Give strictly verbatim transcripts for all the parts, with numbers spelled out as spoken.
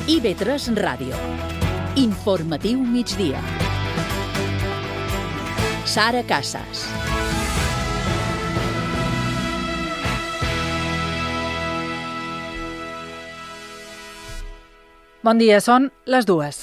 I V tres Ràdio. Informatiu migdia. Sara Casas. Bon dia, són les dues.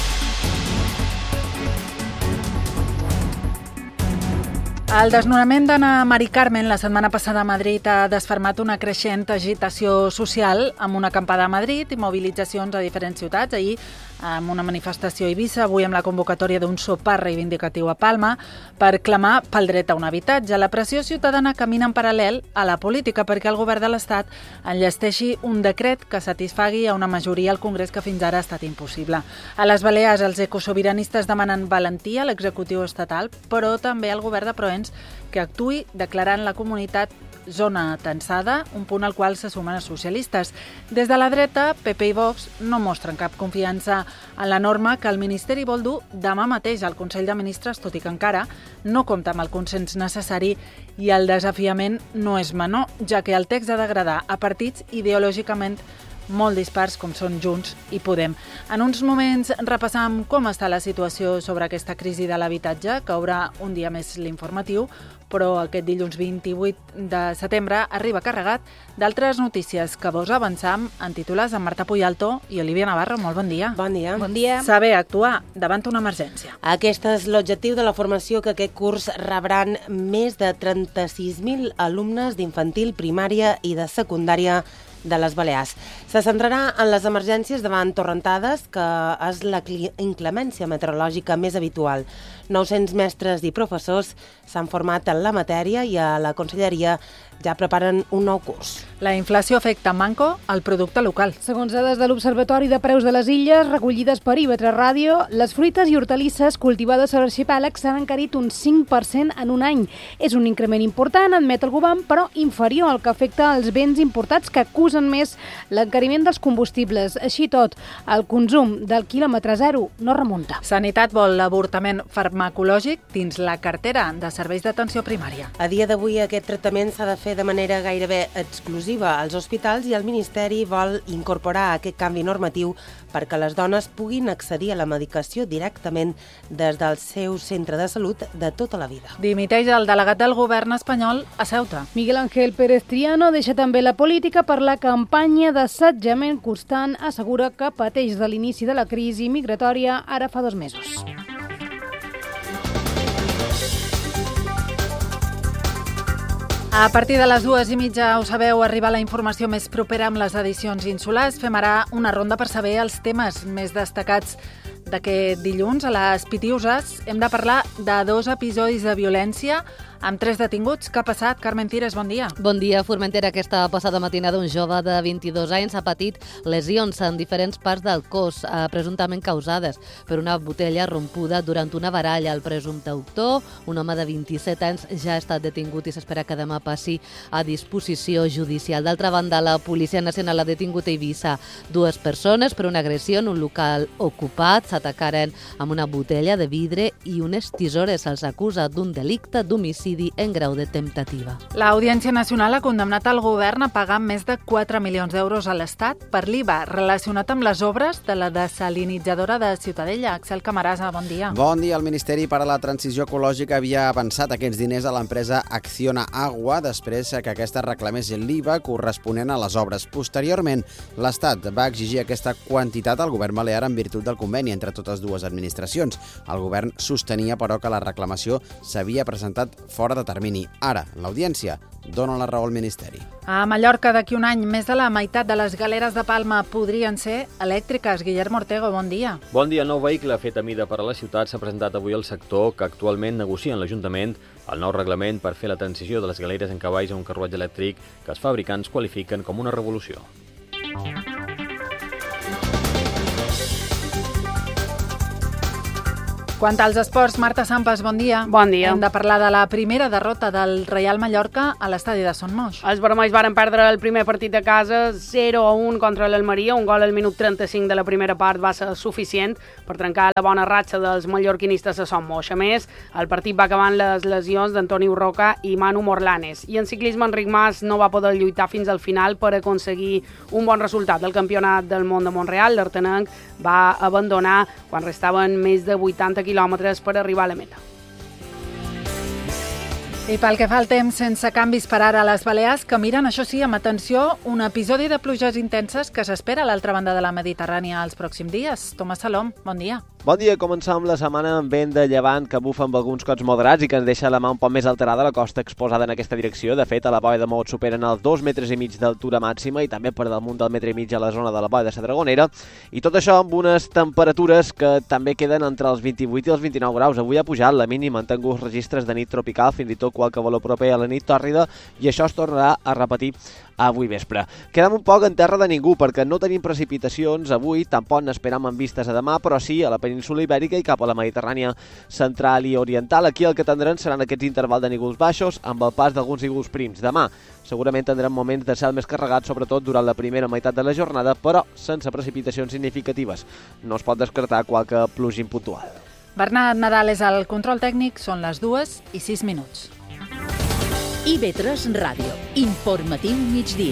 El desnonament d'Anna Mari Carmen la setmana passada a Madrid ha desfermat una creixent agitació social amb una acampada a Madrid i mobilitzacions a diferents ciutats. Ahir amb una manifestació a Eivissa, avui amb la convocatòria d'un sopar reivindicatiu a Palma per clamar pel dret a un habitatge. La pressió ciutadana camina en paral·lel a la política perquè el govern de l'Estat enllesteixi un decret que satisfagui a una majoria al Congrés que fins ara ha estat impossible. A les Balears, els ecosobiranistes demanen valentia a l'executiu estatal, però també al govern de Proens que actuï declarant la comunitat zona tensada, un punt al qual se sumen els socialistes. Des de la dreta, P P i Vox no mostren cap confiança en la norma que el Ministeri vol dur demà mateix al Consell de Ministres, tot i que encara no compta amb el consens necessari i el desafiament no és menor, ja que el text ha d'agradar a partits ideològicament molt dispars com són Junts i Podem. En uns moments repassam com està la situació sobre aquesta crisi de l'habitatge, que obre un dia més l'informatiu, però aquest dilluns vint-i-vuit de setembre arriba carregat d'altres notícies que vos avançam en titulars amb Marta Puyalto i Olivia Navarro. Molt bon dia. Bon dia. Bon dia. Saber actuar davant una emergència. Aquest és l'objectiu de la formació que aquest curs rebran més de trenta-sis mil alumnes d'infantil, primària i de secundària de les Balears. Se centrarà en les emergències davant torrentades, que és la inclemència meteorològica més habitual. nou-cents mestres i professors s'han format en la matèria i a la Conselleria ja preparen un nou curs. La inflació afecta manco al producte local. Segons dades de l'Observatori de Preus de les Illes, recollides per I V tres Ràdio, les fruites i hortalisses cultivades a l'arxipèlag s'han encarit un cinc per cent en un any. És un increment important, admet el govern, però inferior al que afecta els béns importats que acusen més l'encariment dels combustibles. Així tot, el consum del quilòmetre zero no remunta. Sanitat vol l'avortament farmacològic dins la cartera de serveis d'atenció primària. A dia d'avui aquest tractament s'ha de fer de manera gairebé exclusiva als hospitals i el Ministeri vol incorporar aquest canvi normatiu perquè les dones puguin accedir a la medicació directament des del seu centre de salut de tota la vida. Dimiteix el delegat del govern espanyol a Ceuta. Miguel Ángel Pérez Triano deixa també la política per la campanya d'assetjament constant, assegura que pateix de l'inici de la crisi migratòria ara fa dos mesos. A partir de les dues i mitja, ho sabeu, arriba la informació més propera amb les edicions insulars. Fem ara una ronda per saber els temes més destacats d'aquest dilluns. A les Pitiuses hem de parlar de dos episodis de violència amb tres detinguts. Què ha passat? Carmen Cires, bon dia. Bon dia. Formentera, aquesta passada matinada un jove de vint-i-dos anys ha patit lesions en diferents parts del cos, eh, presumptament causades per una botella rompuda durant una baralla. El presumpte autor, un home de vint-i-set anys, ja ha estat detingut i s'espera que demà passi a disposició judicial. D'altra banda, la Policia Nacional ha detingut a Eivissa dues persones per una agressió en un local ocupat. S'atacaren amb una botella de vidre i unes tisores. Se'ls acusa d'un delicte d'homicidi en grau de temptativa. L'Audiència Nacional ha condemnat el govern a pagar més de quatre milions d'euros a l'Estat per l'I V A relacionat amb les obres de la desalinitzadora de Ciutadella. Axel Camarasa, bon dia. Bon dia. El Ministeri per a la Transició Ecològica havia avançat aquests diners a l'empresa Acciona Agua després que aquesta reclamés l'I V A corresponent a les obres. Posteriorment, l'Estat va exigir aquesta quantitat al govern balear en virtut del conveni entre totes dues administracions. El govern sostenia, però, que la reclamació s'havia presentat fora de termini. Ara, l'Audiència dona la raó al Ministeri. A Mallorca, d'aquí un any, més de la meitat de les galeres de Palma podrien ser elèctriques. Guillermo Ortego, bon dia. Bon dia. El nou vehicle fet a mida per a la ciutat s'ha presentat avui al sector, que actualment negocia en l'Ajuntament el nou reglament per fer la transició de les galeres en cavalls a un carruatge elèctric que els fabricants qualifiquen com una revolució. Quant als esports, Marta Sampas, bon dia. Bon dia. Hem de parlar de la primera derrota del Reial Mallorca a l'estadi de Son Moix. Els vermells varen perdre el primer partit de casa zero a un contra l'Almeria. Un gol al minut trenta-cinc de la primera part va ser suficient per trencar la bona ratxa dels mallorquinistes a Son Moix. A més, el partit va acabar amb les lesions d'Antoni Urroca i Manu Morlanes. I en ciclisme, Enric Mas no va poder lluitar fins al final per aconseguir un bon resultat del Campionat del Món de Montreal. L'Artenenc va abandonar quan restaven més de vuitanta quilòmetres per arribar a la meta. I pel que fa al temps, sense canvis per ara a les Balears, que miren, això sí, amb atenció, un episodi de pluges intenses que s'espera a l'altra banda de la Mediterrània els pròxims dies. Tomàs Salom, bon dia. Bon dia, començam la setmana amb vent de llevant que bufa amb alguns cops moderats i que ens deixa la mà un poc més alterada la costa exposada en aquesta direcció. De fet, a la boia de Maó superen els dos metres i mig d'altura màxima i també per damunt del metre i mig a la zona de la boia de la Dragonera. I tot això amb unes temperatures que també queden entre els vint-i-vuit i els vint-i-nou graus. Avui ha pujat la mínima, han tingut registres de nit tropical, fins i tot qualsevol proper a la nit tòrrida, i això es tornarà a repetir avui vespre. Quedem un poc en terra de ningú perquè no tenim precipitacions avui, tampoc n'esperam en vistes a demà, però sí a la península Ibèrica i cap a la Mediterrània central i oriental. Aquí el que tindrem seran aquests intervals de núvols baixos amb el pas d'alguns núvols prims. Demà segurament tindrem moments de cel més carregat, sobretot durant la primera meitat de la jornada, però sense precipitacions significatives. No es pot descartar qualque plugin puntual. Bernat Nadal és el control tècnic, són les dues i sis minuts. I V tres Ràdio, informatiu migdia.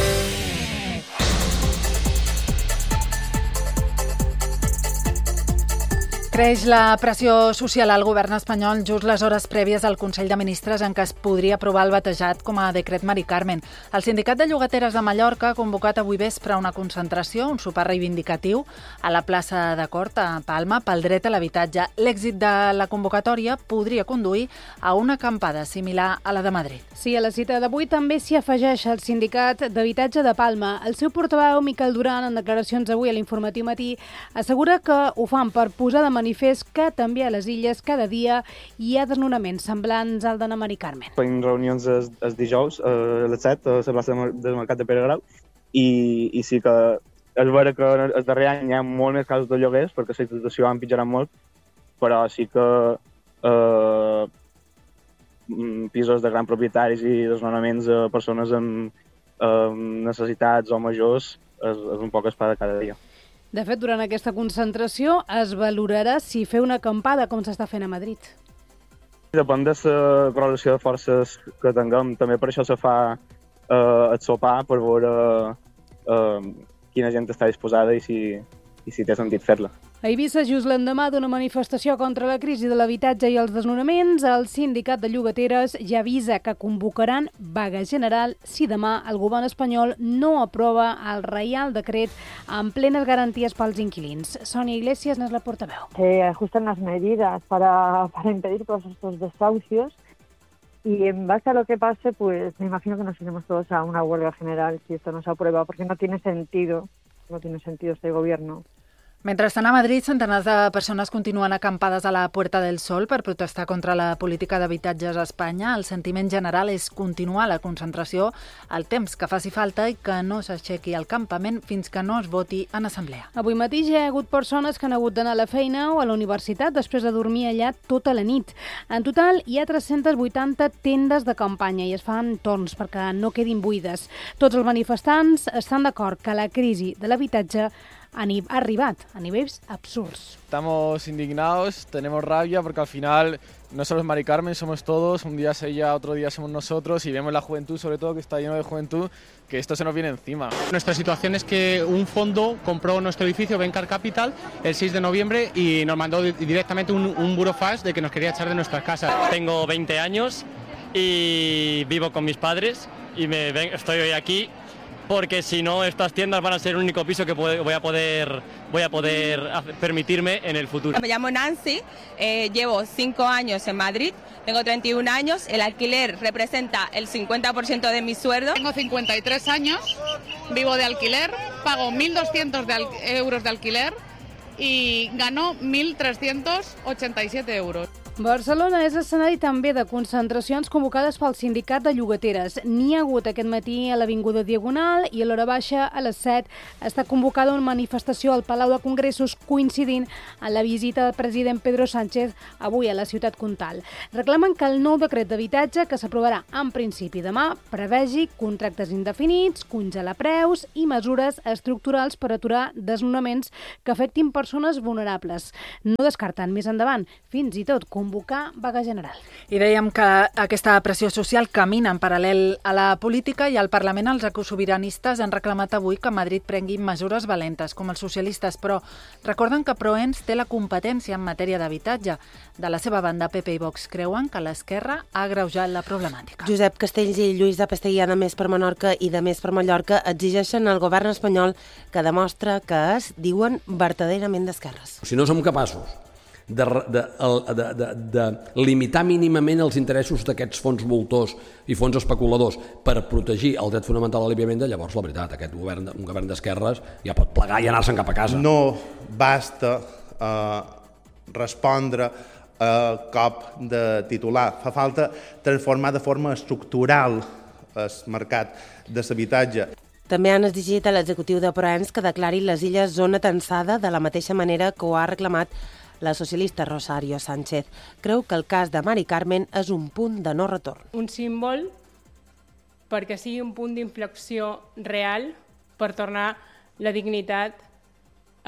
Creix la pressió social al govern espanyol just les hores prèvies al Consell de Ministres en què es podria aprovar el batejat com a decret Mari Carmen. El Sindicat de Llogateres de Mallorca ha convocat avui vespre una concentració, un sopar reivindicatiu, a la plaça de Cort, a Palma, pel dret a l'habitatge. L'èxit de la convocatòria podria conduir a una acampada similar a la de Madrid. Sí, a la cita d'avui també s'hi afegeix el Sindicat d'Habitatge de Palma. El seu portaveu, Miquel Duran, en declaracions avui a l'Informatiu Matí, assegura que ho fan per posar de manifest que també a les Illes cada dia hi ha desnonaments semblants al de la Mari Carmen. Fem reunions el, el dijous a les set a la plaça del Mercat de Pere Grau i, i sí que és vera que el darrer any hi ha molt més casos de lloguers perquè la situació ha empitjorat molt, però sí que eh, pisos de grans propietaris i desnonaments a persones amb eh, necessitats o majors és, és un poc espada cada dia. De fet, durant aquesta concentració es valorarà si fer una acampada com s'està fent a Madrid. Depèn de la correlació de forces que tinguem. També per això se fa eh, el sopar, per veure eh, quina gent està disposada i si, i si té sentit fer-la. A Eivissa, just l'endemà d'una manifestació contra la crisi de l'habitatge i els desnonaments, el Sindicat de Llogateres ja avisa que convocaran vaga general si demà el govern espanyol no aprova el Reial Decret amb plenes garanties pels inquilins. Sonia Iglesias n'és la portaveu. Se ajustan las medidas para, para impedir todos estos desahucios y en base a lo que pase, pues me imagino que nos iremos todos a una huelga general si esto no se aprueba, porque no tiene sentido, no tiene sentido este gobierno. Mentrestant, a Madrid, centenars de persones continuen acampades a la Puerta del Sol per protestar contra la política d'habitatges a Espanya. El sentiment general és continuar la concentració el temps que faci falta i que no s'aixequi el campament fins que no es voti en assemblea. Avui mateix hi ha hagut persones que han hagut d'anar a la feina o a la universitat després de dormir allà tota la nit. En total, hi ha tres-centes vuitanta tendes de campanya i es fan torns perquè no quedin buides. Tots els manifestants estan d'acord que la crisi de l'habitatge ha arribat a niveles absurdos. Estamos indignados, tenemos rabia porque al final no solo es Mari Carmen, somos todos, un día es ella, otro día somos nosotros y vemos la juventud sobre todo que está lleno de juventud, que esto se nos viene encima. Nuestra situación es que un fondo compró nuestro edificio, Bencar Capital, el seis de noviembre y nos mandó directamente un, un burofax de que nos quería echar de nuestras casas. Tengo veinte años y vivo con mis padres y me ven, estoy hoy aquí porque si no estas tiendas van a ser el único piso que voy a poder, voy a poder permitirme en el futuro. Me llamo Nancy, eh, llevo cinco años en Madrid, tengo treinta y un años, el alquiler representa el cincuenta por ciento de mi sueldo. Tengo cincuenta y tres años, vivo de alquiler, pago mil doscientos de al- euros de alquiler y gano mil trescientos ochenta y siete euros. Barcelona és escenari també de concentracions convocades pel sindicat de llogateres. N'hi ha hagut aquest matí a l'Avinguda Diagonal i a l'hora baixa, a les set, està convocada una manifestació al Palau de Congressos coincidint amb la visita del president Pedro Sánchez avui a la ciutat comtal. Reclamen que el nou decret d'habitatge, que s'aprovarà en principi demà, prevegi contractes indefinits, congelar preus i mesures estructurals per aturar desnonaments que afectin persones vulnerables. No descarten més endavant, fins i tot convocar vaga general. I dèiem que aquesta pressió social camina en paral·lel a la política i al Parlament els ecosobiranistes han reclamat avui que Madrid prengui mesures valentes, com els socialistes, però recorden que Proens té la competència en matèria d'habitatge. De la seva banda, P P i Vox creuen que l'esquerra ha agreujat la problemàtica. Josep Castells i Lluís Apastegui de Més per Menorca i de Més per Mallorca exigeixen al govern espanyol que demostra que es, diuen, verdaderament d'esquerres. Si no som capaços De, de, de, de, de limitar mínimament els interessos d'aquests fons voltors i fons especuladors per protegir el dret fonamental a la vivenda, llavors, la veritat, aquest govern, un govern d'esquerres ja pot plegar i anar-se'n cap a casa. No basta eh, respondre a cop de titular. Fa falta transformar de forma estructural el mercat de l'habitatge. També han exigit a l'executiu de Proens que declari les illes zona tensada de la mateixa manera que ho ha reclamat la socialista Rosario Sánchez. Creu que el cas de Mari Carmen és un punt de no retorn. Un símbol perquè sigui un punt d'inflexió real per tornar la dignitat eh,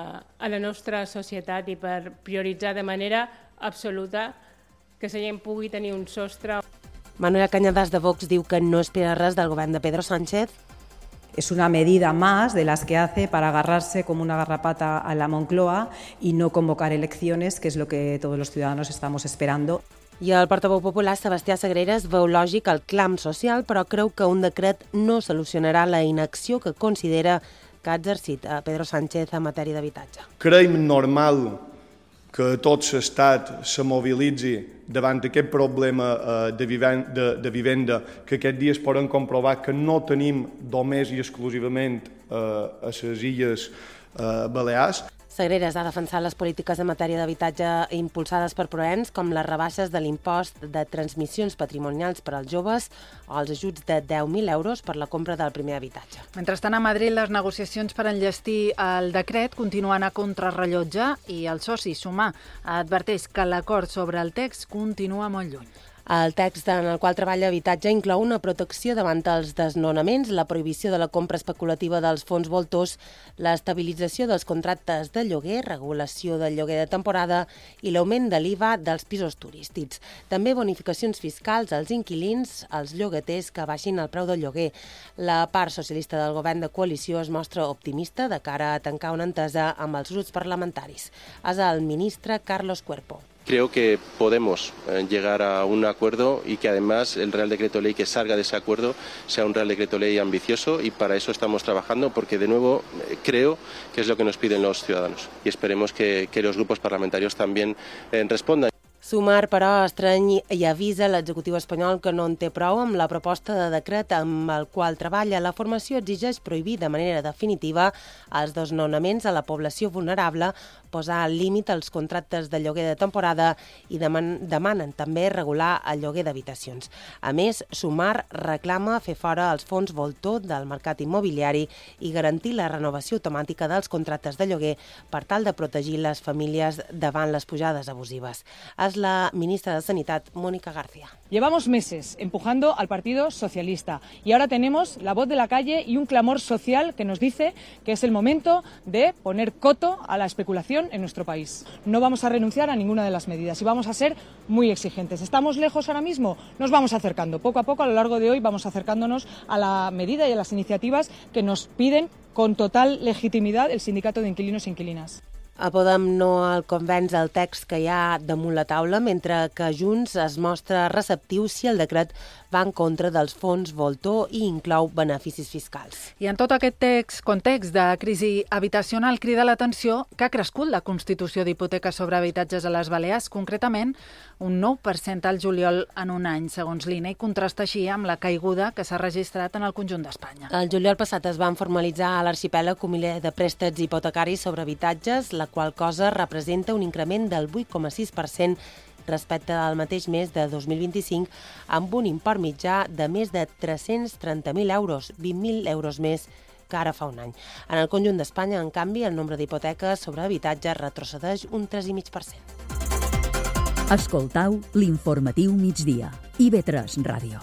a la nostra societat i per prioritzar de manera absoluta que la gent pugui tenir un sostre. Manuela Cañadas de Vox diu que no espera res del govern de Pedro Sánchez. Es una medida más de las que hace para agarrarse como una garrapata a la Moncloa y no convocar elecciones, que es lo que todos los ciudadanos estamos esperando. I el portaveu popular, Sebastià Sagreras, veu lògic el clam social, però creu que un decret no solucionarà la inacció que considera que ha exercit a Pedro Sánchez en matèria d'habitatge. Creiem normal que tot l'estat se mobilitzi davant d'aquest problema de, viven de, de vivenda, que aquests dies poden comprovar que no tenim només i exclusivament a les Illes Balears. Sagreras ha defensat les polítiques en matèria d'habitatge impulsades per Proens, com les rebaixes de l'impost de transmissions patrimonials per als joves o els ajuts de deu mil euros per la compra del primer habitatge. Mentrestant, a Madrid, les negociacions per enllestir el decret continuen a contrarrellotge i el soci Sumar adverteix que l'acord sobre el text continua molt lluny. El text en el qual treballa Habitatge inclou una protecció davant els desnonaments, la prohibició de la compra especulativa dels fons voltors, l'estabilització dels contractes de lloguer, regulació del lloguer de temporada i l'augment de l'I V A dels pisos turístics. També bonificacions fiscals als inquilins, als llogaters que baixin el preu del lloguer. La part socialista del govern de coalició es mostra optimista de cara a tancar una entesa amb els grups parlamentaris. És el ministre Carlos Cuerpo. Creo que podemos llegar a un acuerdo y que además el Real Decreto Ley que salga de ese acuerdo sea un Real Decreto Ley ambicioso, y para eso estamos trabajando, porque de nuevo creo que es lo que nos piden los ciudadanos y esperemos que, que los grupos parlamentarios también eh, respondan. Sumar, però, estrany i avisa l'executiu espanyol que no en té prou amb la proposta de decret amb el qual treballa. La formació exigeix prohibir de manera definitiva els desnonaments a la població vulnerable, posar límit als contractes de lloguer de temporada i deman demanen també regular el lloguer d'habitacions. A més, Sumar reclama fer fora els fons voltor del mercat immobiliari i garantir la renovació automàtica dels contractes de lloguer per tal de protegir les famílies davant les pujades abusives. És la ministra de Sanitat, Mónica García. Llevamos meses empujando al Partido Socialista y ahora tenemos la voz de la calle y un clamor social que nos dice que es el momento de poner coto a la especulación en nuestro país. No vamos a renunciar a ninguna de las medidas y vamos a ser muy exigentes. ¿Estamos lejos ahora mismo? Nos vamos acercando. Poco a poco, a lo largo de hoy, vamos acercándonos a la medida y a las iniciativas que nos piden con total legitimidad el Sindicato de Inquilinos e Inquilinas. A Podem no el convenç el text que hi ha damunt la taula, mentre que Junts es mostra receptiu si el decret va en contra dels fons voltor i inclou beneficis fiscals. I en tot aquest text, context de crisi habitacional, crida l'atenció que ha crescut la constitució d'hipoteques sobre habitatges a les Balears, concretament un nou per cent al juliol en un any, segons l'I N E, i contrasta així amb la caiguda que s'ha registrat en el conjunt d'Espanya. El juliol passat es van formalitzar a l'arxipèlag un miler de préstecs hipotecaris sobre habitatges, la qual cosa representa un increment del vuit coma sis per cent respecte al mateix mes de dos mil vint-i-cinc, amb un import mitjà de més de tres-cents trenta mil euros, vint mil euros més que ara fa un any. En el conjunt d'Espanya, en canvi, el nombre d'hipoteques sobre habitatge retrocedeix un tres coma cinc per cent. Escoltau l'informatiu migdia. I V tres Ràdio.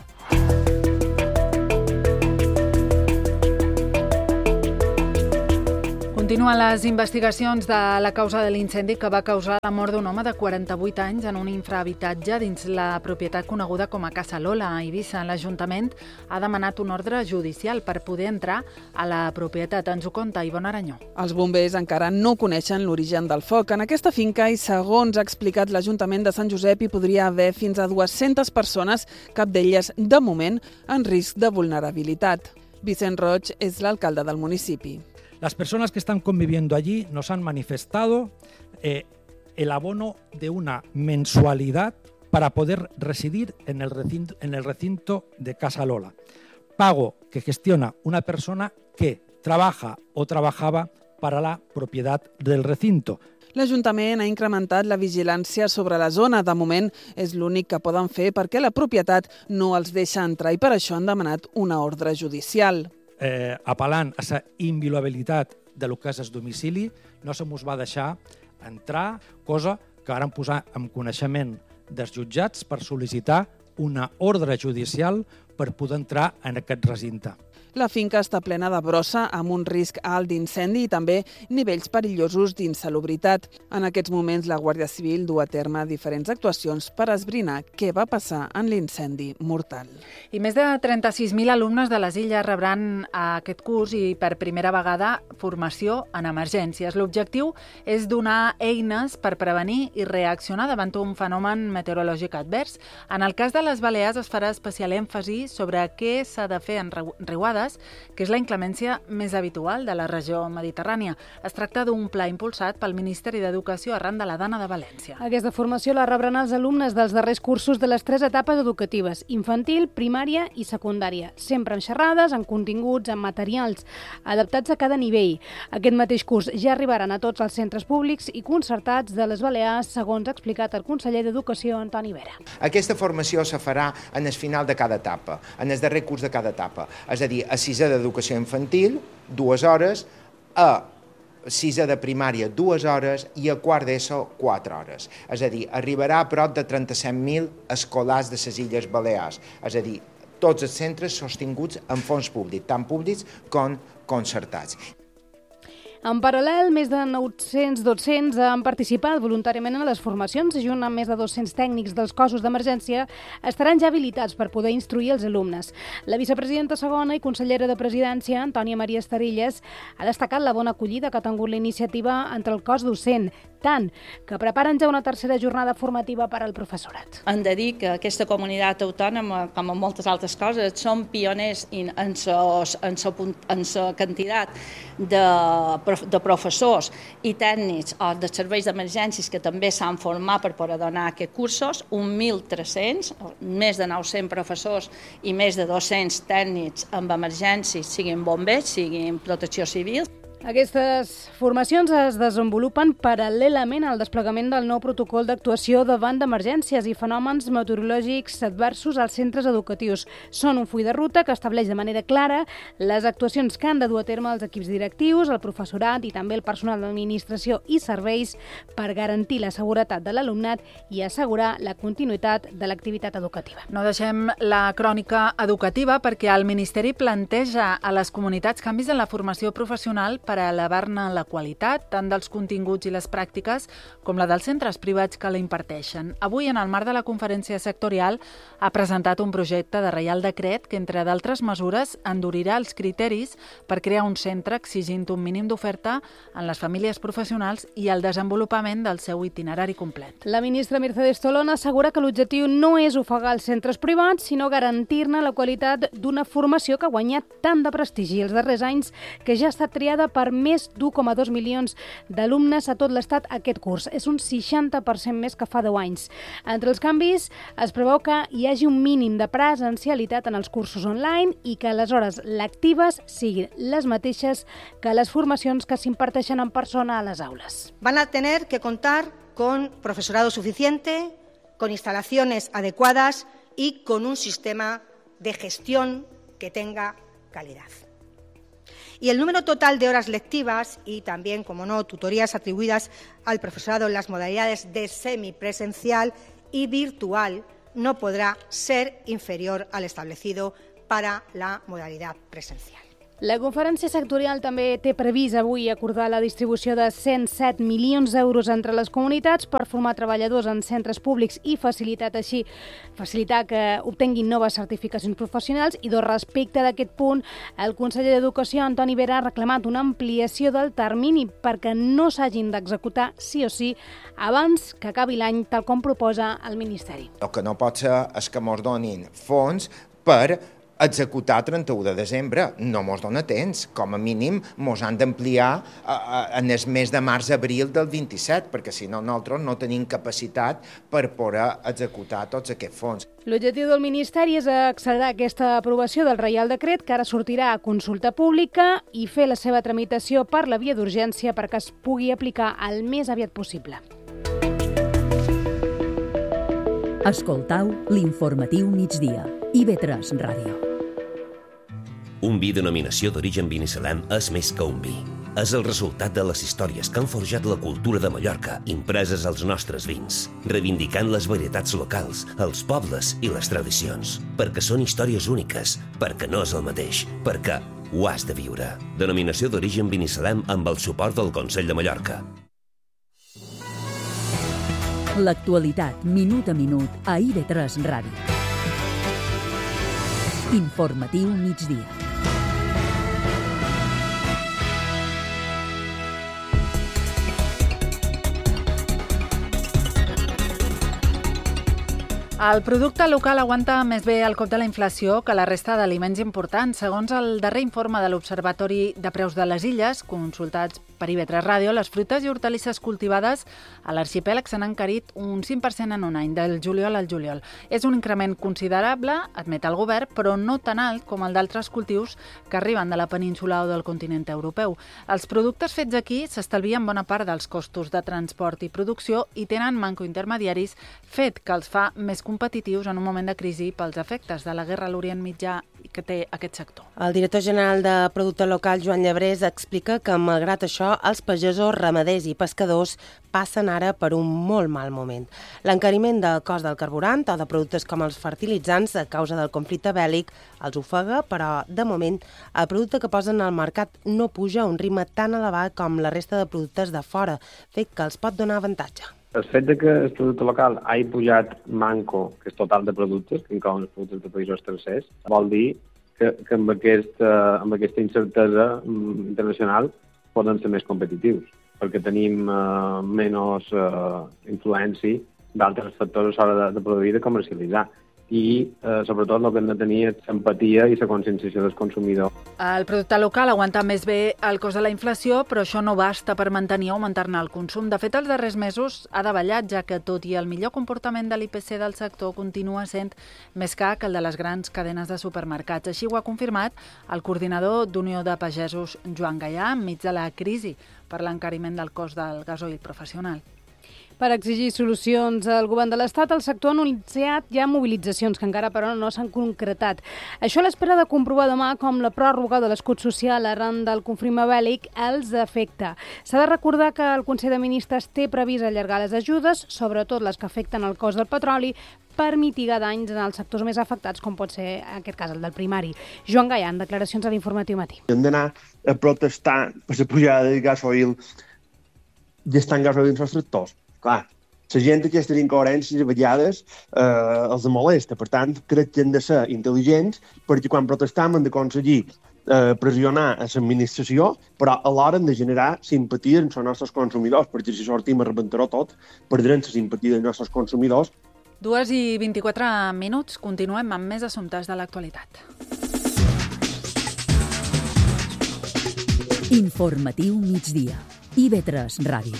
Continuen les investigacions de la causa de l'incendi que va causar la mort d'un home de quaranta-vuit anys en un infrahabitatge dins la propietat coneguda com a Casa Lola, a Eivissa. L'Ajuntament ha demanat un ordre judicial per poder entrar a la propietat. Ens ho conta Ivonne Aranyó. Els bombers encara no coneixen l'origen del foc. En aquesta finca, i segons ha explicat l'Ajuntament de Sant Josep, hi podria haver fins a dues-centes persones, cap d'elles, de moment, en risc de vulnerabilitat. Vicent Roig és l'alcalde del municipi. Las personas que están conviviendo allí nos han manifestado eh, el abono de una mensualidad para poder residir en el recinto, en el recinto de Casa Lola. Pago que gestiona una persona que trabaja o trabajaba para la propiedad del recinto. L'Ajuntament ha incrementat la vigilància sobre la zona. De moment és l'únic que poden fer perquè la propietat no els deixa entrar i per això han demanat una ordre judicial. Eh, apel·lant a la inviolabilitat de lo que és el domicili, no se mos va deixar entrar, cosa que ara hem posat en coneixement dels jutjats per sol·licitar una ordre judicial per poder entrar en aquest recinte. La finca està plena de brossa, amb un risc alt d'incendi i també nivells perillosos d'insalubritat. En aquests moments, la Guàrdia Civil du a terme diferents actuacions per esbrinar què va passar en l'incendi mortal. I més de trenta-sis mil alumnes de les Illes rebran aquest curs i per primera vegada formació en emergències. L'objectiu és donar eines per prevenir i reaccionar davant un fenomen meteorològic advers. En el cas de les Balears es farà especial èmfasi sobre què s'ha de fer en riuades, que és la inclemència més habitual de la regió mediterrània. Es tracta d'un pla impulsat pel Ministeri d'Educació arran de la Dana de València. Aquesta formació la rebran els alumnes dels darrers cursos de les tres etapes educatives, infantil, primària i secundària, sempre en xerrades, en continguts, en materials, adaptats a cada nivell. Aquest mateix curs ja arribaran a tots els centres públics i concertats de les Balears, segons ha explicat el conseller d'Educació, Antoni Vera. Aquesta formació se farà en el final de cada etapa, en el darrer curs de cada etapa, és a dir, a sisè d'educació infantil, dues hores, a sisè de primària, dues hores, i a quart d'ESO, quatre hores. És a dir, arribarà a prop de trenta-set mil escolars de les Illes Balears, és a dir, tots els centres sostinguts amb fons públics, tant públics com concertats. En paral·lel, més de nou-cents docents han participat voluntàriament en les formacions, junt amb més de dos-cents tècnics dels cossos d'emergència, estaran ja habilitats per poder instruir els alumnes. La vicepresidenta segona i consellera de Presidència, Antònia Maria Estarillas, ha destacat la bona acollida que ha tingut la iniciativa entre el cos docent, tant que preparen ja una tercera jornada formativa per al professorat. Hem de dir que aquesta comunitat autònoma, com en moltes altres coses, són pioners en la quantitat de de professors i tècnics o de serveis d'emergències que també s'han format per poder donar aquests cursos, mil tres-cents, més de nou-cents professors i més de dos-cents tècnics amb emergències, siguin bombers, siguin protecció civil. Aquestes formacions es desenvolupen paral·lelament al desplegament del nou protocol d'actuació davant d'emergències i fenòmens meteorològics adversos als centres educatius. Són un full de ruta que estableix de manera clara les actuacions que han de dur a terme els equips directius, el professorat i també el personal d'administració i serveis per garantir la seguretat de l'alumnat i assegurar la continuïtat de l'activitat educativa. No deixem la crònica educativa perquè el Ministeri planteja a les comunitats canvis en la formació professional per a elevar-ne la qualitat, tant dels continguts i les pràctiques com la dels centres privats que la imparteixen. Avui, en el marc de la conferència sectorial, ha presentat un projecte de Reial Decret que, entre d'altres mesures, endurirà els criteris per crear un centre exigint un mínim d'oferta en les famílies professionals i el desenvolupament del seu itinerari complet. La ministra Mercedes Tolón assegura que l'objectiu no és ofegar els centres privats, sinó garantir-ne la qualitat d'una formació que ha guanyat tant de prestigi els darrers anys que ja ha estat triada per més d'un coma dos milions d'alumnes a tot l'Estat aquest curs. És un seixanta per cent més que fa deu anys. Entre els canvis, es preveu que hi hagi un mínim de presencialitat en els cursos online i que les hores lectives siguin les mateixes que les formacions que s'imparteixen en persona a les aules. Van a tener que contar con profesorado suficiente, con instalaciones adecuadas y con un sistema de gestión que tenga calidad. Y el número total de horas lectivas y también, como no, tutorías atribuidas al profesorado en las modalidades de semipresencial y virtual no podrá ser inferior al establecido para la modalidad presencial. La conferència sectorial també té previst avui acordar la distribució de cent set milions d'euros entre les comunitats per formar treballadors en centres públics i facilitar així facilitar que obtenguin noves certificacions professionals. I, respecte d'aquest punt, el conseller d'Educació, Antoni Vera, ha reclamat una ampliació del termini perquè no s'hagin d'executar sí o sí abans que acabi l'any, tal com proposa el Ministeri. El que no pot ser és que mos donin fons per executar el trenta-u de desembre. No mos dona temps. Com a mínim mos han d'ampliar en el mes de març-abril del vint-i-set, perquè si no nosaltres no tenim capacitat per poder executar tots aquests fons. L'objectiu del Ministeri és accelerar aquesta aprovació del Reial Decret, que ara sortirà a consulta pública, i fer la seva tramitació per la via d'urgència perquè es pugui aplicar el més aviat possible. Escoltau l'informatiu migdia. I ve tres Ràdio. Un vi denominació d'origen Binissalem és més que un vi. És el resultat de les històries que han forjat la cultura de Mallorca, impreses als nostres vins, reivindicant les varietats locals, els pobles i les tradicions. Perquè són històries úniques, perquè no és el mateix, perquè ho has de viure. Denominació d'origen Binissalem amb el suport del Consell de Mallorca. L'actualitat, minut a minut, a I V tres Ràdio. Informatiu migdia. El producte local aguanta més bé el cop de la inflació que la resta d'aliments importants. Segons el darrer informe de l'Observatori de Preus de les Illes, consultats per I V tres Ràdio, les fruites i hortalisses cultivades a l'arxipèlag s'han encarit un cinc per cent en un any, del juliol al juliol. És un increment considerable, admet el govern, però no tan alt com el d'altres cultius que arriben de la península o del continent europeu. Els productes fets aquí s'estalvien bona part dels costos de transport i producció i tenen manco intermediaris, fet que els fa més competitius en un moment de crisi pels efectes de la guerra a l'Orient Mitjà que té aquest sector. El director general de Producte Local, Joan Llebrés, explica que, malgrat això, els pagesos, ramaders i pescadors passen ara per un molt mal moment. L'encariment del cost del carburant o de productes com els fertilitzants a causa del conflicte bèl·lic els ofega, però, de moment, el producte que posen al mercat no puja a un ritme tan elevat com la resta de productes de fora, fet que els pot donar avantatge. El fet de que el producte local hagi pujat manco, que és total de productes, que inclouen els productes de països tercers, vol dir que, que amb, aquest, uh, amb aquesta incertesa um, internacional poden ser més competitius, perquè tenim uh, menys uh, influència d'altres factors a l'hora de, de produir i de comercialitzar. I, eh, sobretot, el que hem de tenir és empatia i la conscienciació del consumidor. El producte local aguanta més bé el cost de la inflació, però això no basta per mantenir o augmentar-ne el consum. De fet, els darrers mesos ha davallat, ja que tot i el millor comportament de l'I P C del sector continua sent més car que el de les grans cadenes de supermercats. Així ho ha confirmat el coordinador d'Unió de Pagesos, Joan Gaià, enmig de la crisi per l'encariment del cost del gasoil professional. Per exigir solucions al govern de l'Estat, el sector ha anunciat ja mobilitzacions que encara però no s'han concretat. Això a l'espera de comprovar demà com la pròrroga de l'escut social arran del conflicte bèl·lic els afecta. S'ha de recordar que el Consell de Ministres té previst allargar les ajudes, sobretot les que afecten el cost del petroli, per mitigar danys en els sectors més afectats, com pot ser, en aquest cas, el del primari. Joan Gaià, en declaracions a l'Informatiu Matí. Hem d'anar a protestar per la pujada del gasoil, gestant gasoil dins els tractors. Clar, la gent aquestes incoherències a vegades eh, els molesta. Per tant, crec que hem de ser intel·ligents perquè quan protestam hem d'aconseguir eh, pressionar a l'administració, però alhora hem de generar simpatia amb els nostres consumidors, perquè si sortim a rebentar-ho tot, perdrem la simpatia dels nostres consumidors. Dues i vint-i-quatre minuts, continuem amb més assumptes de l'actualitat. Informatiu migdia. I V tres Ràdio.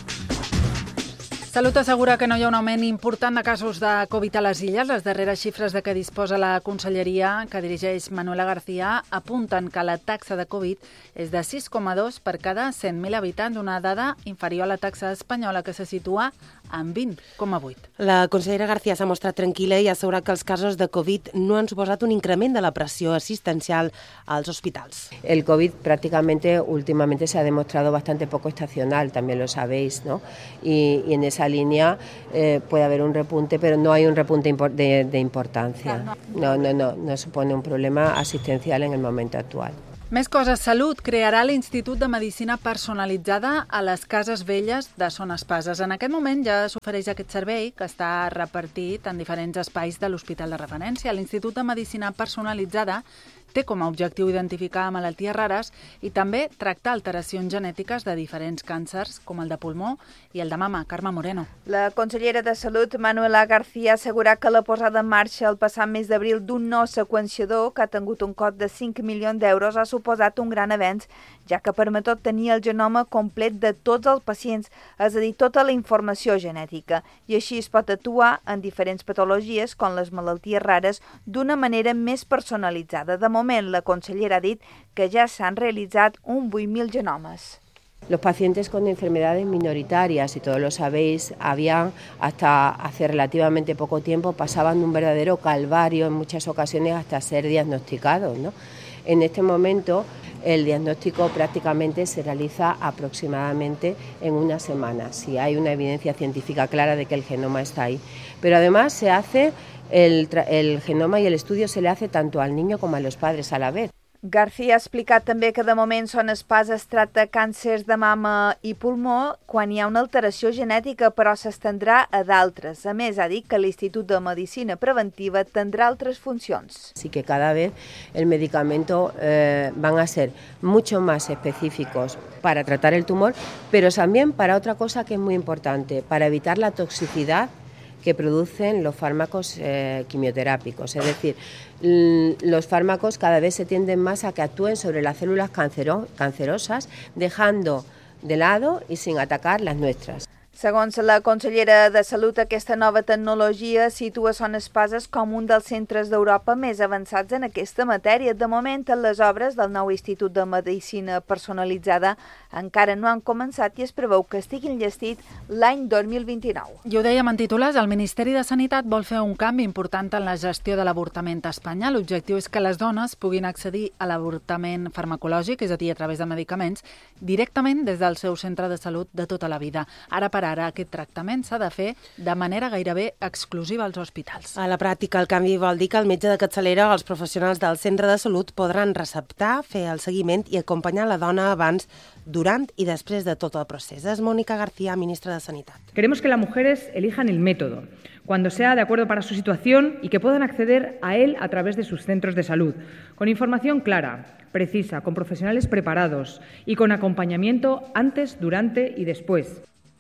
Salut assegura que no hi ha un augment important de casos de Covid a les Illes. Les darreres xifres de què disposa la conselleria que dirigeix Manuela García apunten que la taxa de Covid és de sis coma dos per cada cent mil habitants, una dada inferior a la taxa espanyola que se situa amb vint coma vuit. La consellera García s'ha mostrat tranquil·la i ha assegurat que els casos de Covid no han suposat un increment de la pressió assistencial als hospitals. El COVID prácticamente últimamente se ha demostrado bastante poco estacional, también lo sabéis, ¿no? Y, y en esa línea eh, puede haber un repunte, pero no hay un repunte de, de importancia. No, no, no, no supone un problema asistencial en el momento actual. Més coses. Salut crearà l'Institut de Medicina Personalitzada a les Cases Velles de Son Espases. En aquest moment ja s'ofereix aquest servei, que està repartit en diferents espais de l'Hospital de Referència. L'Institut de Medicina Personalitzada té com a objectiu identificar malalties rares i també tractar alteracions genètiques de diferents càncers, com el de pulmó i el de mama. Carme Moreno. La consellera de Salut, Manuela García, ha assegurat que la posada en marxa el passat mes d'abril d'un nou seqüenciador que ha tingut un cost de cinc milions d'euros ha suposat un gran avenç, ja que permet obtenir el genoma complet de tots els pacients, és a dir, tota la informació genètica, i així es pot actuar en diferents patologies, com les malalties rares, d'una manera més personalitzada. De moment, la consellera ha dit que ja s'han realitzat un vuit mil genomes. Los pacientes con enfermedades minoritarias, y todos lo sabéis, habían hasta hace relativamente poco tiempo pasaban un verdadero calvario en muchas ocasiones hasta ser diagnosticados, ¿no? En este momento el diagnóstico prácticamente se realiza aproximadamente en una semana, si hay una evidencia científica clara de que el genoma está ahí. Pero además se hace el, el genoma y el estudio se le hace tanto al niño como a los padres a la vez. García ha explicat també que de moment Son Espases tracta càncers de mama i pulmó quan hi ha una alteració genètica, però s'estendrà a d'altres. A més, ha dit que l'Institut de Medicina Preventiva tindrà altres funcions. Así que cada vez el medicamento eh, van a ser mucho más específicos para tratar el tumor, pero también para otra cosa que es muy importante, para evitar la toxicidad que producen los fármacos eh, quimioterápicos. Es decir, los fármacos cada vez se tienden más a que actúen sobre las células cancero cancerosas, dejando de lado y sin atacar las nuestras. Segons la consellera de Salut, aquesta nova tecnologia situa Son Espases com un dels centres d'Europa més avançats en aquesta matèria. De moment, les obres del nou Institut de Medicina Personalitzada encara no han començat i es preveu que estiguin llestit l'any dos mil vint-i-nou. I ho dèiem en titulars, el Ministeri de Sanitat vol fer un canvi important en la gestió de l'avortament a Espanya. L'objectiu és que les dones puguin accedir a l'avortament farmacològic, és a dir, a través de medicaments, directament des del seu centre de salut de tota la vida. Ara per ara aquest tractament s'ha de fer de manera gairebé exclusiva als hospitals. A la pràctica, el canvi vol dir que el metge de capçalera o els professionals del centre de salut podran receptar, fer el seguiment i acompanyar la dona abans, durant y después de todo el proceso. Es Mónica García, ministra de Sanidad. Queremos que las mujeres elijan el método, cuando sea de acuerdo para su situación y que puedan acceder a él a través de sus centros de salud, con información clara, precisa, con profesionales preparados y con acompañamiento antes, durante y después.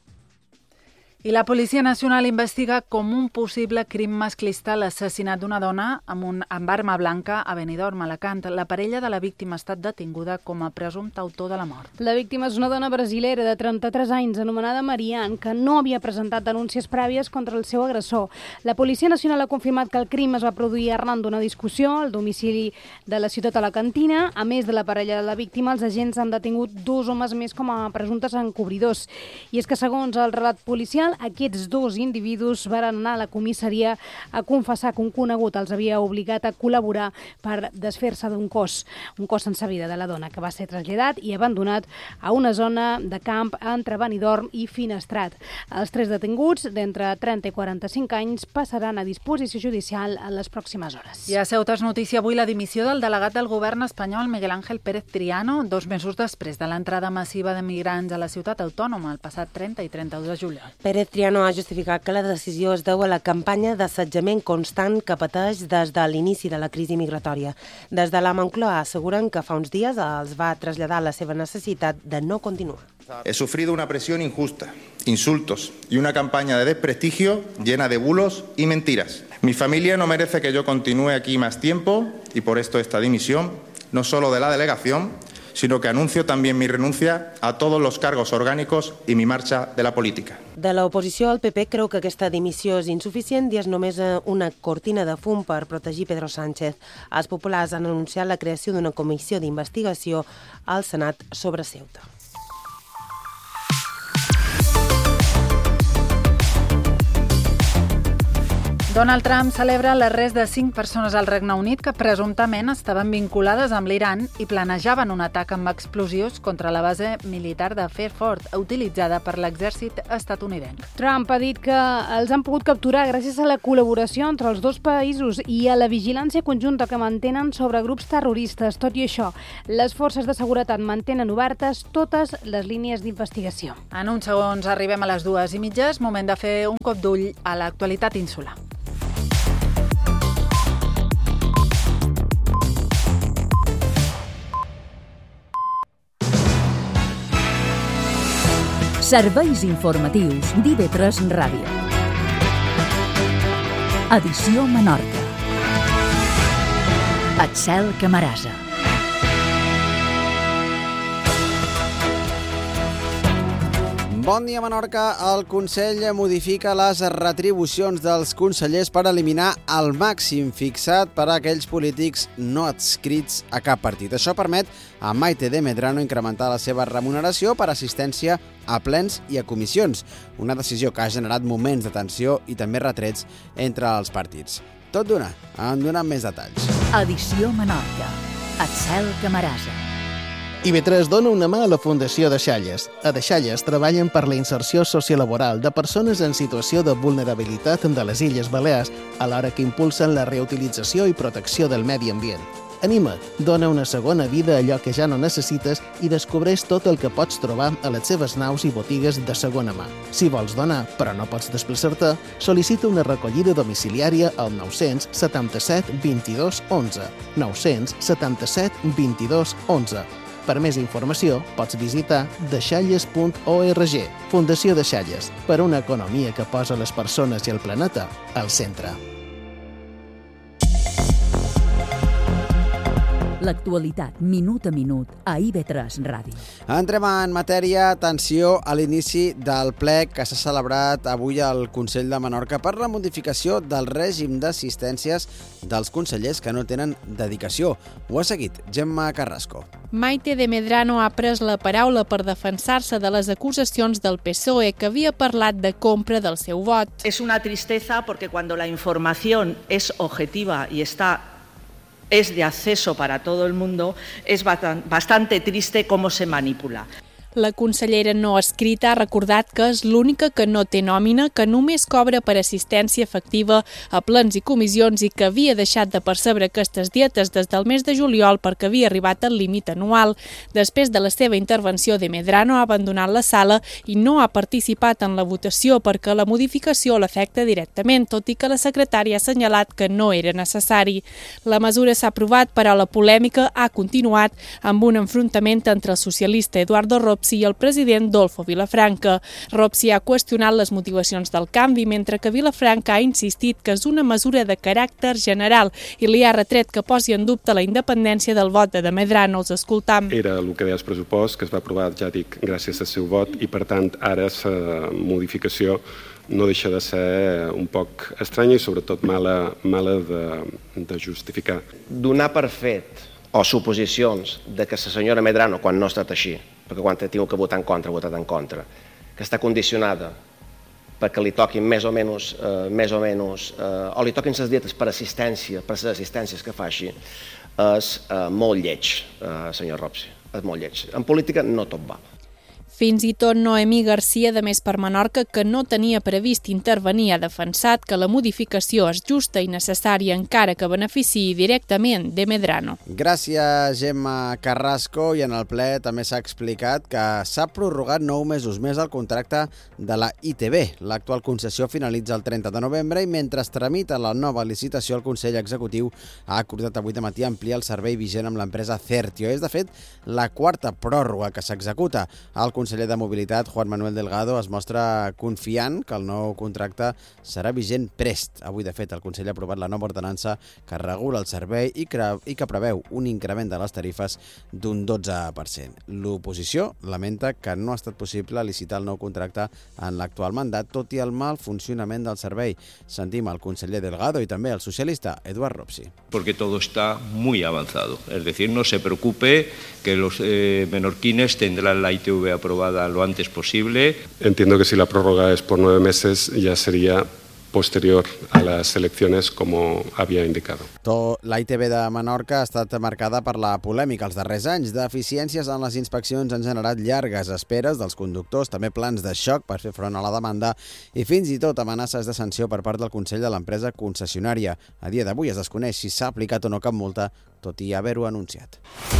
I la Policia Nacional investiga com un possible crim masclista l'assassinat d'una dona amb, un, amb arma blanca a Benidorm, Alacant. La parella de la víctima ha estat detinguda com a presumpte autor de la mort. La víctima és una dona brasilera de trenta-tres anys, anomenada Marianne, que no havia presentat denúncies prèvies contra el seu agressor. La Policia Nacional ha confirmat que el crim es va produir arran d'una discussió al domicili de la ciutat alacantina. A més de la parella de la víctima, els agents han detingut dos homes més com a presumptes encobridors. I és que, segons el relat policial, aquests dos individus van anar a la comissaria a confessar que un conegut els havia obligat a col·laborar per desfer-se d'un cos, un cos sense vida de la dona, que va ser traslladat i abandonat a una zona de camp entre Benidorm i Finestrat. Els tres detinguts, d'entre trenta i quaranta-cinc anys, passaran a disposició judicial en les pròximes hores. I a Ceuta és notícia avui la dimissió del delegat del govern espanyol, Miguel Ángel Pérez Triano, dos mesos després de l'entrada massiva de migrants a la ciutat autònoma el passat trenta i trenta-u de juliol. Pérez Triano ha justificat que la decisió es deu a la campanya d'assetjament constant que pateix des de l'inici de la crisi migratòria. Des de la Moncloa asseguren que fa uns dies els va traslladar la seva necessitat de no continuar. He sufrido una presión injusta, insultos y una campaña de desprestigio llena de bulos y mentiras. Mi familia no merece que yo continúe aquí más tiempo y por esto esta dimisión, no solo de la delegación, sino que anuncio también mi renuncia a todos los cargos orgánicos y mi marcha de la política. De l'oposició, el P P creu que aquesta dimissió és insuficient i és només una cortina de fum per protegir Pedro Sánchez. Els populars han anunciat la creació d'una comissió d'investigació al Senat sobre Ceuta. Donald Trump celebra l'arrest de cinc persones al Regne Unit que presumptament estaven vinculades amb l'Iran i planejaven un atac amb explosius contra la base militar de Fairford, utilitzada per l'exèrcit estatunidenc. Trump ha dit que els han pogut capturar gràcies a la col·laboració entre els dos països i a la vigilància conjunta que mantenen sobre grups terroristes. Tot i això, les forces de seguretat mantenen obertes totes les línies d'investigació. En uns segons arribem a les dues i mitges, moment de fer un cop d'ull a l'actualitat insular. Serveis informatius d'I V tres Ràdio. Edició Menorca. Axel Camarasa. Bon dia, Menorca. El Consell modifica les retribucions dels consellers per eliminar el màxim fixat per a aquells polítics no adscrits a cap partit. Això permet a Maite de Medrano incrementar la seva remuneració per assistència a plens i a comissions, una decisió que ha generat moments de tensió i també retrets entre els partits. Tot d'una, en donem més detalls. Edició Menorca. Axel Camarasa. I V tres dona una mà a la Fundació Deixalles. A Deixalles treballen per la inserció sociolaboral de persones en situació de vulnerabilitat de les Illes Balears, alhora que impulsen la reutilització i protecció del medi ambient. Anima't, dona una segona vida a allò que ja no necessites i descobreix tot el que pots trobar a les seves naus i botigues de segona mà. Si vols donar, però no pots desplaçar-te, sol·licita una recollida domiciliària al nou-cents setanta-set vint-i-dos onze. nou-cents setanta-set vint-i-dos onze. Per més informació, pots visitar deixalles punt org. Fundació Deixalles, per una economia que posa les persones i el planeta al centre. L'actualitat, minut a minut, a I V tres Ràdio. Entrem en matèria. Atenció a l'inici del ple que s'ha celebrat avui al Consell de Menorca per la modificació del règim d'assistències dels consellers que no tenen dedicació. Ho ha seguit Gemma Carrasco. Maite de Medrano ha pres la paraula per defensar-se de les acusacions del P S O E que havia parlat de compra del seu vot. Es una tristeza porque cuando la información es objetiva y está es de acceso para todo el mundo, es bastante triste cómo se manipula. La consellera no escrita ha recordat que és l'única que no té nòmina, que només cobra per assistència efectiva a plens i comissions i que havia deixat de percebre aquestes dietes des del mes de juliol perquè havia arribat al límit anual. Després de la seva intervenció, de Medrano ha abandonat la sala i no ha participat en la votació perquè la modificació l'afecta directament, tot i que la secretària ha assenyalat que no era necessari. La mesura s'ha aprovat, però la polèmica ha continuat amb un enfrontament entre el socialista Eduardo Ropsi i el president Dolfo Vilafranca. Ropsi ha qüestionat les motivacions del canvi, mentre que Vilafranca ha insistit que és una mesura de caràcter general i li ha retret que posi en dubte la independència del vot de Medrano. Els escoltam. Era el que deia el pressupost, que es va aprovar, ja dic, gràcies al seu vot, i per tant ara la modificació no deixa de ser un poc estranya i sobretot mala, mala de, de justificar. Donar per fet o suposicions de que la senyora Medrano, quan no ha estat així, perquè quan ha tingut que votar en contra, ha votat en contra, que està condicionada perquè li toquin més o menys, eh, més o menys, eh, o li toquin les dietes per assistència, per les assistències que faci, és eh, molt lleig, eh, senyor Ropsi, és molt lleig. En política no tot val. Fins i tot Noemí Garcia, de Més per Menorca, que no tenia previst intervenir, ha defensat que la modificació és justa i necessària encara que beneficiï directament de Medrano. Gràcies, Gemma Carrasco. I en el ple també s'ha explicat que s'ha prorrogat nou mesos més el contracte de la I T B. L'actual concessió finalitza el trenta de novembre i mentre es tramita la nova licitació, el Consell Executiu ha acordat avui de matí ampliar el servei vigent amb l'empresa Certio. És, de fet, la quarta pròrroga que s'executa. El conseller de Mobilitat, Juan Manuel Delgado, es mostra confiant que el nou contracte serà vigent prest. Avui, de fet, el Consell ha aprovat la nova ordenança que regula el servei i que, i que preveu un increment de les tarifes d'un dotze per cent. L'oposició lamenta que no ha estat possible licitar el nou contracte en l'actual mandat, tot i el mal funcionament del servei. Sentim el conseller Delgado i també el socialista Eduard Ropsi. Porque todo está muy avanzado. Es decir, no se preocupe que los eh, menorquines tendrán la I T V aprobada lo antes posible. Entiendo que si la prórroga es por nueve meses ya sería posterior a las elecciones, como había indicado. La I T V de Menorca ha estat marcada per la polèmica els darrers anys. Deficiències en les inspeccions han generat llargues esperes dels conductors, també plans de xoc per fer front a la demanda i fins i tot amenaces de sanció per part del Consell de l'empresa concessionària. A dia d'avui es desconeix si s'ha aplicat o no cap multa, tot i haver-ho anunciat.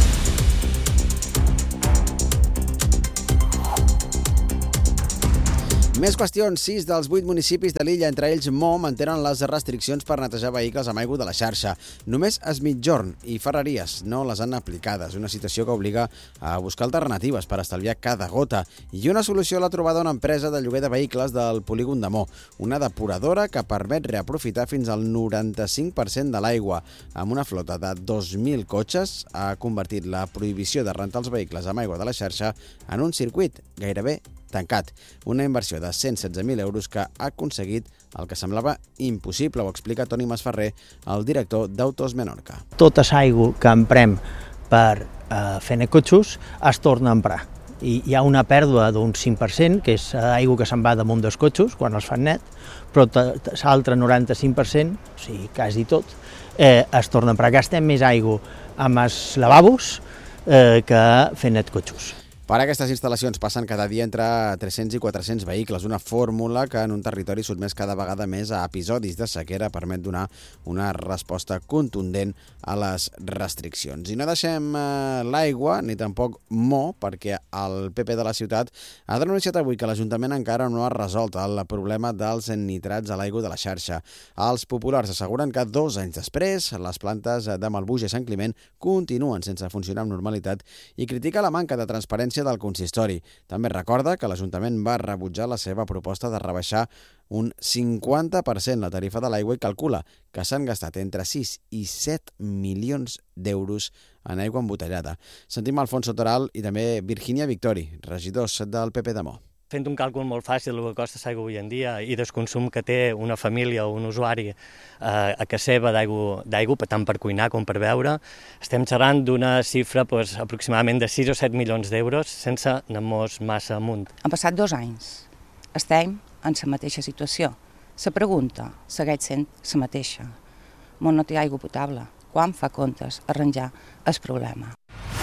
Més qüestions. Sis dels vuit municipis de l'illa, entre ells Mo, mantenen les restriccions per netejar vehicles amb aigua de la xarxa. Només Es Migjorn i Ferreries no les han aplicades, una situació que obliga a buscar alternatives per estalviar cada gota. I una solució l'ha trobada una empresa de lloguer de vehicles del polígon de Mo, una depuradora que permet reaprofitar fins al noranta-cinc per cent de l'aigua. Amb una flota de dos mil cotxes, ha convertit la prohibició de rentar els vehicles amb aigua de la xarxa en un circuit gairebé tancat. Una inversió de cent setze mil euros que ha aconseguit el que semblava impossible, ho explica Toni Masferrer, el director d'Autos Menorca. Tota l'aigua que emprem per eh, fer net cotxos es torna a emprar. I hi ha una pèrdua d'un cinc per cent, que és aigua que se'n va damunt dels cotxos quan els fan net, però l'altre noranta-cinc per cent, o sigui, quasi tot, eh, es torna a emprar. Gastem més aigua amb els lavabos eh, que fent net cotxos. Per aquestes instal·lacions passen cada dia entre tres-cents i quatre-cents vehicles, una fórmula que en un territori sotmès cada vegada més a episodis de sequera permet donar una resposta contundent a les restriccions. I no deixem eh, l'aigua, ni tampoc Mo, perquè el P P de la ciutat ha denunciat avui que l'Ajuntament encara no ha resolt el problema dels nitrats a l'aigua de la xarxa. Els populars asseguren que dos anys després les plantes de Malbuja i Sant Climent continuen sense funcionar amb normalitat i critica la manca de transparència del consistori. També recorda que l'Ajuntament va rebutjar la seva proposta de rebaixar un cinquanta per cent la tarifa de l'aigua i calcula que s'han gastat entre sis i set milions d'euros en aigua embotellada. Sentim Alfonso Toral i també Virginia Victori, regidors del P P de Mo. Fent un càlcul molt fàcil del que costa l'aigua avui en dia i del consum que té una família o un usuari eh, a casa seva d'aigua, tant per cuinar com per beure, estem xerrant d'una xifra pues, aproximadament de sis o set milions d'euros sense anar-nos massa amunt. Han passat dos anys. Estem en la mateixa situació. La pregunta segueix sent la mateixa. Mon no té aigua potable. Quan fa comptes arranjar el problema?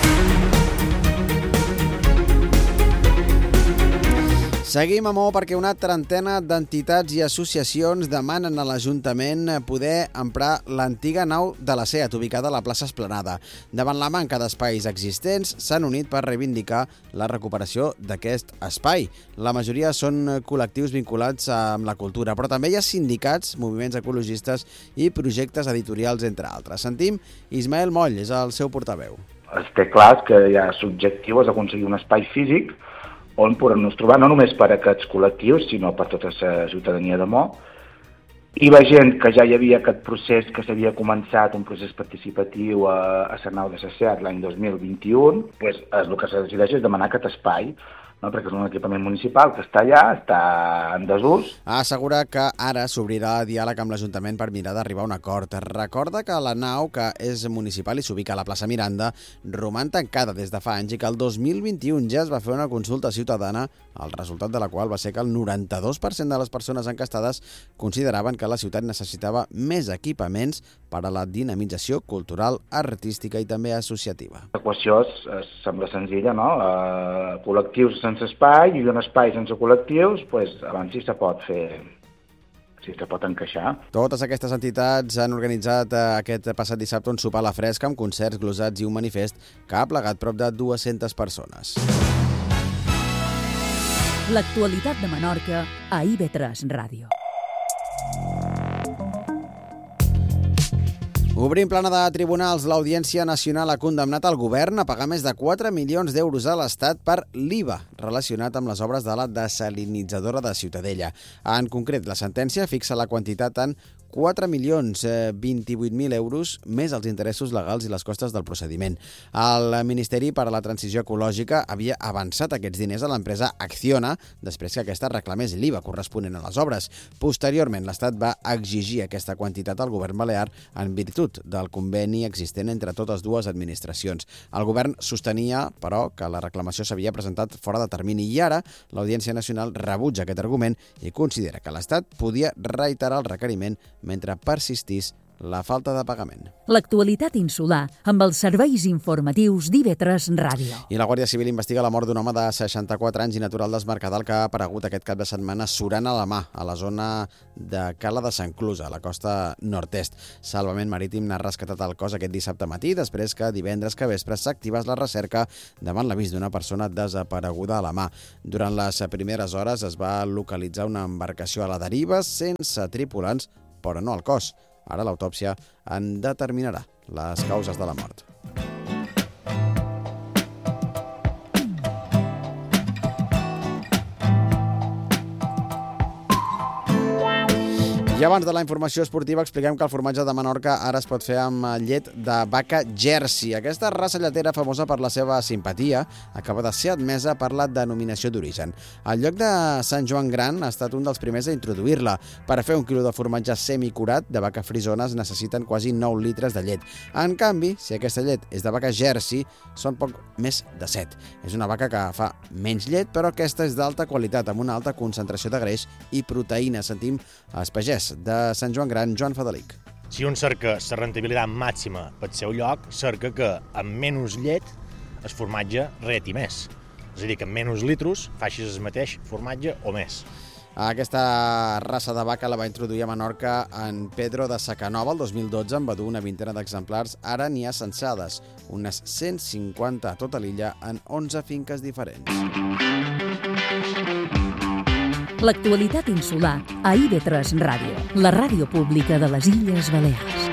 Seguim a Mo perquè una trentena d'entitats i associacions demanen a l'Ajuntament poder emprar l'antiga nau de la SEAT ubicada a la plaça Esplanada. Davant la manca d'espais existents, s'han unit per reivindicar la recuperació d'aquest espai. La majoria són col·lectius vinculats amb la cultura, però també hi ha sindicats, moviments ecologistes i projectes editorials, entre altres. Sentim Ismael Moll, és el seu portaveu. Està clar que hi ha l'objectiu és aconseguir un espai físic on podem-nos trobar, no només per a aquests col·lectius, sinó per tota la ciutadania de Mo. I la gent que ja hi havia aquest procés que s'havia començat, un procés participatiu a, a la nau de la SEAT l'any dos mil vint-i-u, pues, el que se decideix és demanar aquest espai, no? Perquè és un equipament municipal que està allà, està en desús. Assegura que ara s'obrirà diàleg amb l'Ajuntament per mirar d'arribar a un acord. Recorda que la nau, que és municipal i s'ubica a la plaça Miranda, roman tancada des de fa anys i que el dos mil vint-i-u ja es va fer una consulta ciutadana, el resultat de la qual va ser que el noranta-dos per cent de les persones encastades consideraven que la ciutat necessitava més equipaments per a la dinamització cultural, artística i també associativa. L'equació sembla senzilla, no? Uh, col·lectius sense espai i un espai sense col·lectius, pues, abans sí se pot fer, sí se pot encaixar. Totes aquestes entitats han organitzat aquest passat dissabte un sopar a la fresca amb concerts, glosats i un manifest que ha plegat prop de dues-centes persones. L'actualitat de Menorca a I V tres Ràdio. Obrim plana de tribunals. L'Audiència Nacional ha condemnat el govern a pagar més de quatre milions d'euros a l'Estat per l'I V A relacionat amb les obres de la desalinitzadora de Ciutadella. En concret, la sentència fixa la quantitat en quatre milions vint-i-vuit mil euros més els interessos legals i les costes del procediment. El Ministeri per a la Transició Ecològica havia avançat aquests diners a l'empresa Acciona després que aquesta reclamés l'I V A corresponent a les obres. Posteriorment, l'Estat va exigir aquesta quantitat al govern balear en virtut del conveni existent entre totes dues administracions. El govern sostenia, però, que la reclamació s'havia presentat fora de termini i ara l'Audiència Nacional rebutja aquest argument i considera que l'Estat podia reiterar el requeriment mentre persistís la falta de pagament. L'actualitat insular amb els serveis informatius d'I V tres Ràdio. I la Guàrdia Civil investiga la mort d'un home de seixanta-quatre anys i natural d'Es Mercadal que ha aparegut aquest cap de setmana surant a la mà a la zona de Cala de Sant Clusa, a la costa nord-est. Salvament Marítim n'ha rescatat el cos aquest dissabte matí després que divendres que vespre s'activés la recerca davant l'avís d'una persona desapareguda a la mà. Durant les primeres hores es va localitzar una embarcació a la deriva sense tripulants, però no el cos. Ara l'autòpsia en determinarà les causes de la mort. I abans de la informació esportiva expliquem que el formatge de Menorca ara es pot fer amb llet de vaca Jersey. Aquesta raça lletera, famosa per la seva simpatia, acaba de ser admesa per la denominació d'origen. El lloc de Sant Joan Gran ha estat un dels primers a introduir-la. Per fer un quilo de formatge semicurat de vaca frisona es necessiten quasi nou litres de llet. En canvi, si aquesta llet és de vaca Jersey, són poc més de set. És una vaca que fa menys llet, però aquesta és d'alta qualitat, amb una alta concentració de greix i proteïna. Sentim el pagès de Sant Joan Gran, Joan Fadelic. Si un cerca la rentabilitat màxima pel seu lloc, cerca que amb menys llet el formatge reti més. És a dir, que amb menys litros facis el mateix formatge o més. Aquesta raça de vaca la va introduir a Menorca en Pedro de Sacanova el dos mil dotze, en va dur una vintena d'exemplars. Ara n'hi ha censades, unes cent cinquanta a tota l'illa en onze finques diferents. L'actualitat insular a I V tres Ràdio, la ràdio pública de les Illes Balears.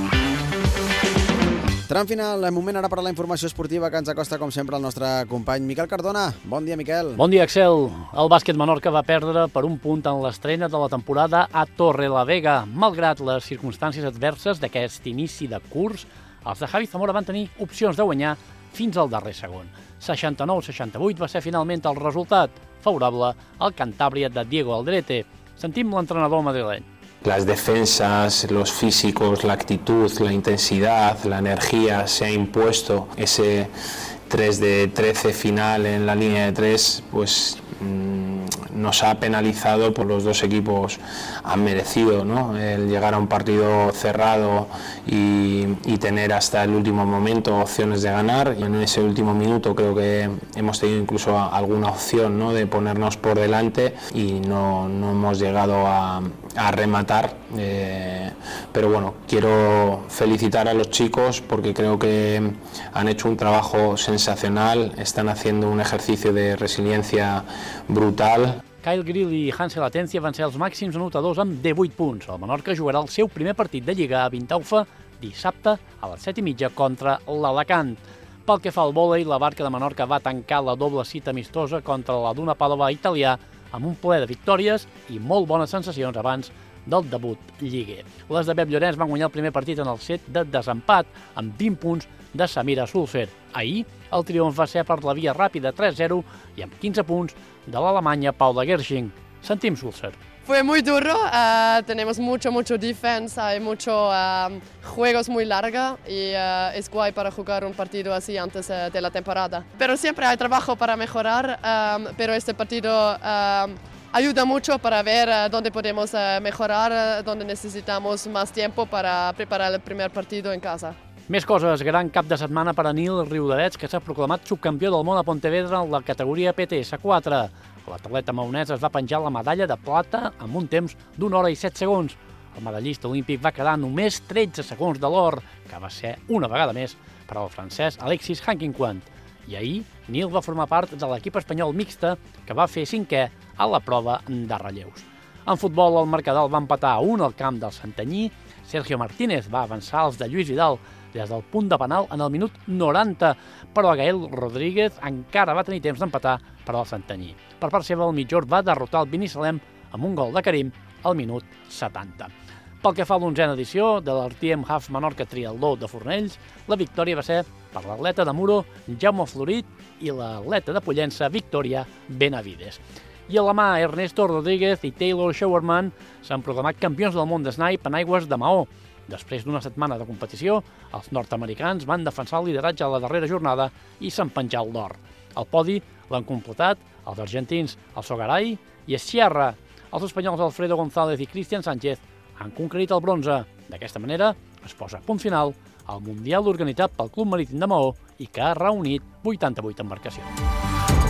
Tram final, moment ara per a la informació esportiva que ens acosta, com sempre, el nostre company Miquel Cardona. Bon dia, Miquel. Bon dia, Axel. El bàsquet Menorca va perdre per un punt en l'estrena de la temporada a Torrelavega. Malgrat les circumstàncies adverses d'aquest inici de curs, els de Javi Zamora van tenir opcions de guanyar fins al darrer segon. seixanta-nou a seixanta-vuit va ser finalment el resultat, favorable al Cantàbria de Diego Aldrete. Sentim l'entrenador madrileny. Las defensas, los físicos, la actitud, la intensidad, la energía se ha impuesto. Ese tres de trece final en la línea de tres, pues mmm, nos ha penalizado, por los dos equipos han merecido, ¿no?, el llegar a un partido cerrado y, y tener hasta el último momento opciones de ganar. Y en ese último minuto creo que hemos tenido incluso alguna opción, ¿no?, de ponernos por delante y no, no hemos llegado a, a rematar. Eh, pero bueno, quiero felicitar a los chicos porque creo que han hecho un trabajo sensacional, están haciendo un ejercicio de resiliencia brutal. Kyle Grill i Hansel Atencia van ser els màxims anotadors amb divuit punts. El Menorca jugarà el seu primer partit de Lliga a Vintaufa dissabte a les set i mitja contra l'Alacant. Pel que fa al vòlei, la Barca de Menorca va tancar la doble cita amistosa contra la Duna Pàdova italià amb un ple de victòries i molt bones sensacions abans del debut lliguer. Les de Pep Llorenç van guanyar el primer partit en el set de desempat amb vint punts de Samira Sulfer. Ahir el triomf va ser per la via ràpida tres zero i amb quinze punts de l'alemanya Paula Gershing. Sentim Sulzer. Fue muy duro, uh, tenemos mucho, mucho defensa y mucho uh, juegos muy largos y uh, es guay para jugar un partido así antes uh, de la temporada. Pero siempre hay trabajo para mejorar, um, pero este partido um, ayuda mucho para ver uh, dónde podemos uh, mejorar, uh, dónde necesitamos más tiempo para preparar el primer partido en casa. Més coses. Gran cap de setmana per a Nil Riudelets, que s'ha proclamat subcampió del món a Pontevedra en la categoria P T S quatre. L'atleta maonès es va penjar la medalla de plata amb un temps d'una hora i set segons. El medallista olímpic va quedar només tretze segons de l'or, que va ser una vegada més per al francès Alexis Hankinquant. I ahir, Nil va formar part de l'equip espanyol mixta, que va fer cinquè a la prova de relleus. En futbol, el Mercadal va empatar a un al camp del Santanyí. Sergio Martínez va avançar als de Lluís Vidal des del punt de penal en el minut noranta, però Gael Rodríguez encara va tenir temps d'empatar per al Santanyí. Per part seva, el Mitjord va derrotar el Binissalem amb un gol de Karim al minut setanta. Pel que fa a l'onzena edició de l'Artiem Half Menorca Triatló de Fornells, la victòria va ser per l'atleta de Muro, Jaume Florit, i l'atleta de Pollença, Victoria Benavides. I a la mà, Ernesto Rodríguez i Taylor Showerman s'han proclamat campions del món de snipe en aigües de Maó. Després d'una setmana de competició, els nord-americans van defensar el lideratge a la darrera jornada i s'han penjat l'or. El podi l'han completat els argentins Alzogaray i Sierra. Els espanyols Alfredo González i Cristian Sánchez han conquerit el bronze. D'aquesta manera es posa punt final al Mundial organitzat pel Club Marítim de Maó i que ha reunit vuitanta-vuit embarcacions.